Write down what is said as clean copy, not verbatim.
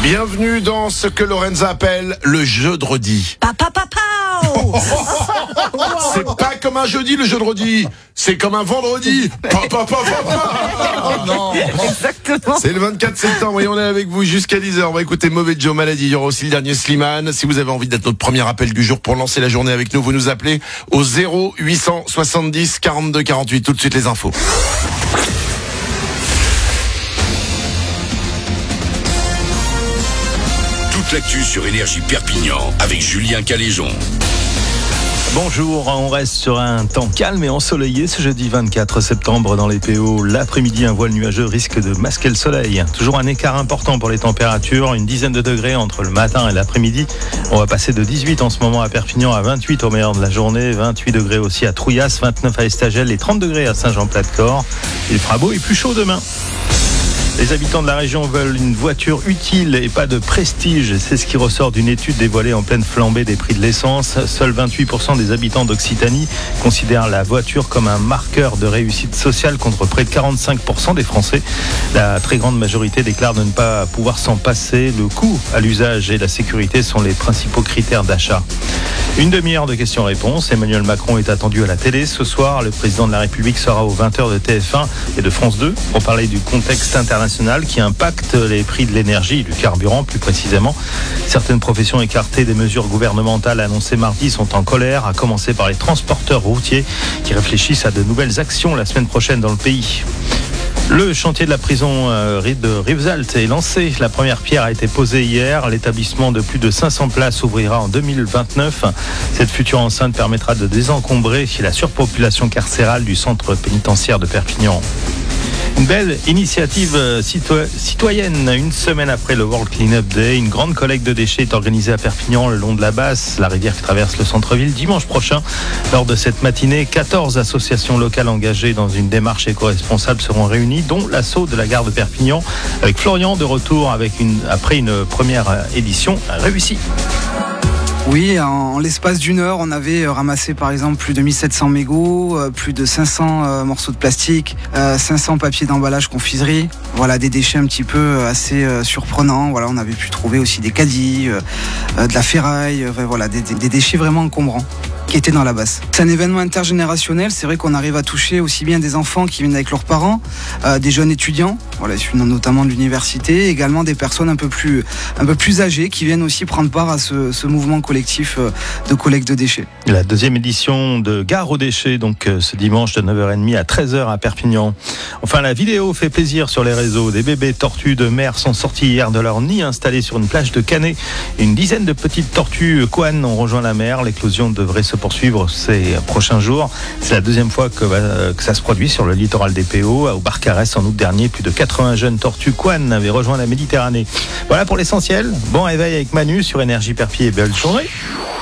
Bienvenue dans ce que Lorenza appelle le jeudi. Papa. C'est pas comme un jeudi le jeudi, c'est comme un vendredi. Non. Exactement. C'est le 24 septembre et on est avec vous jusqu'à 10h. On va écouter Mauvais Joe Maladie. Il y aura aussi le dernier Slimane. Si vous avez envie d'être notre premier appel du jour pour lancer la journée avec nous, vous nous appelez au 0870 42 48. Tout de suite les infos. Toute l'actu sur Énergie Perpignan avec Julien Caléjon. Bonjour, on reste sur un temps calme et ensoleillé ce jeudi 24 septembre dans les PO. L'après-midi, un voile nuageux risque de masquer le soleil. Toujours un écart important pour les températures, une dizaine de degrés entre le matin et l'après-midi. On va passer de 18 en ce moment à Perpignan à 28 au meilleur de la journée, 28 degrés aussi à Trouillas, 29 à Estagel et 30 degrés à Saint-Jean-Plat-de-Corps. Il fera beau et plus chaud demain. Les habitants de la région veulent une voiture utile et pas de prestige. C'est ce qui ressort d'une étude dévoilée en pleine flambée des prix de l'essence. Seuls 28% des habitants d'Occitanie considèrent la voiture comme un marqueur de réussite sociale contre près de 45% des Français. La très grande majorité déclare de ne pas pouvoir s'en passer. Le coût à l'usage et la sécurité sont les principaux critères d'achat. Une demi-heure de questions-réponses. Emmanuel Macron est attendu à la télé ce soir. Le président de la République sera aux 20h de TF1 et de France 2 pour parler du contexte international qui impacte les prix de l'énergie, du carburant plus précisément. Certaines professions écartées des mesures gouvernementales annoncées mardi sont en colère, à commencer par les transporteurs routiers qui réfléchissent à de nouvelles actions la semaine prochaine dans le pays. Le chantier de la prison de Rivesaltes est lancé. La première pierre a été posée hier. L'établissement de plus de 500 places ouvrira en 2029. Cette future enceinte permettra de désencombrer la surpopulation carcérale du centre pénitentiaire de Perpignan. Une belle initiative citoyenne. Une semaine après le World Cleanup Day, une grande collecte de déchets est organisée à Perpignan le long de la Basse, la rivière qui traverse le centre-ville. Dimanche prochain, lors de cette matinée, 14 associations locales engagées dans une démarche éco-responsable seront réunies, dont l'assaut de la gare de Perpignan, avec Florian de retour après une première édition réussie. Oui, en l'espace d'une heure, on avait ramassé par exemple plus de 1700 mégots, plus de 500 morceaux de plastique, 500 papiers d'emballage confiserie. Voilà, des déchets un petit peu assez surprenants. Voilà, on avait pu trouver aussi des caddies, de la ferraille, voilà, des déchets vraiment encombrants qui étaient dans la Basse. C'est un événement intergénérationnel. C'est vrai qu'on arrive à toucher aussi bien des enfants qui viennent avec leurs parents, des jeunes étudiants, voilà, notamment de l'université, également des personnes un peu plus âgées qui viennent aussi prendre part à ce mouvement collectif de collecte de déchets. La deuxième édition de Gare aux déchets, donc ce dimanche de 9h30 à 13h à Perpignan. Enfin, la vidéo fait plaisir sur les réseaux. Des bébés tortues de mer sont sortis hier de leur nid installés sur une plage de Canet. Une dizaine de petites tortues Koan ont rejoint la mer. L'éclosion devrait se poursuivre ces prochains jours. C'est la deuxième fois que ça se produit sur le littoral des PO. Au Barcarès, en août dernier, plus de 80 jeunes tortues Koan avaient rejoint la Méditerranée. Voilà pour l'essentiel. Bon réveil avec Manu sur Énergie Perpignan et belle journée.